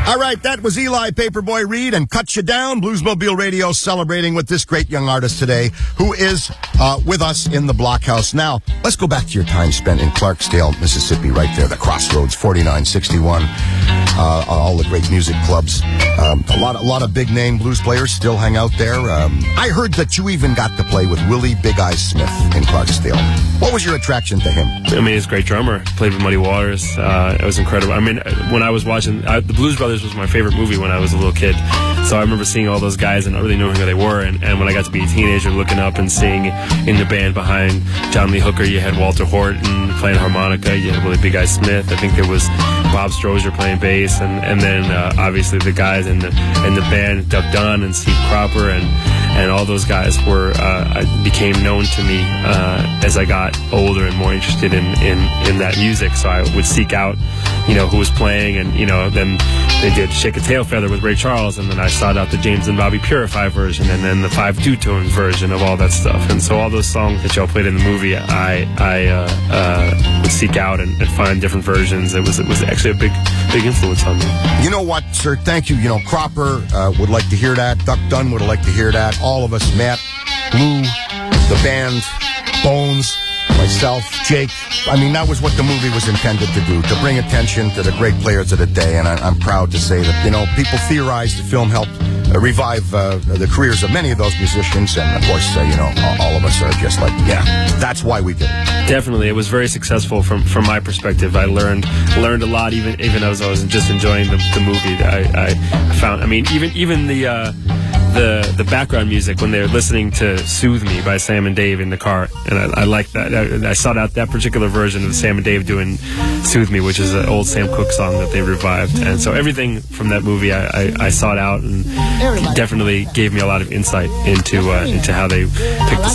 All right, that was Eli Paperboy Reed and Cut You Down. Bluesmobile Radio celebrating with this great young artist today who is with us in the Blockhouse. Now, let's go back to your time spent in Clarksdale, Mississippi, right there, the Crossroads, 4961. All the great music clubs. A lot of big-name blues players still hang out there. I heard that you even got to play with Willie Big Eyes Smith in Clarksdale. What was your attraction to him? I mean, he's a great drummer. Played with Muddy Waters. It was incredible. I mean, when I was watching, The Blues Brothers was my favorite movie when I was a little kid. So I remember seeing all those guys and not really knowing who they were. And when I got to be a teenager, looking up and seeing in the band behind John Lee Hooker, you had Walter Horton playing harmonica. You had Willie Big Eyes Smith. I think there was Bob Strozier playing bass, and then obviously the guys in the band, Duck Dunn and Steve Cropper and all those guys became known to me as I got older and more interested in that music. So I would seek out, who was playing, and then they did Shake a Tail Feather with Ray Charles, and then I sought out the James and Bobby Purify version, and then the 5 two-tone version of all that stuff. And so all those songs that y'all played in the movie, I would seek out and find different versions. It was actually a big influence on me. You know what, sir? Thank you. Cropper would like to hear that. Duck Dunn would like to hear that. All of us, Matt, Lou, the band, Bones, myself, Jake. I mean, that was what the movie was intended to do, to bring attention to the great players of the day. And I'm proud to say that, people theorize the film helped revive the careers of many of those musicians. And, of course, all of us are just like, yeah, that's why we did it. Definitely. It was very successful from my perspective. I learned a lot, even as I was just enjoying the movie. I found, even the background music when they're listening to Soothe Me by Sam and Dave in the car, and I like that. I sought out that particular version of Sam and Dave doing Soothe Me, which is an old Sam Cooke song that they revived. And so everything from that movie I sought out, and definitely gave me a lot of insight into how they picked the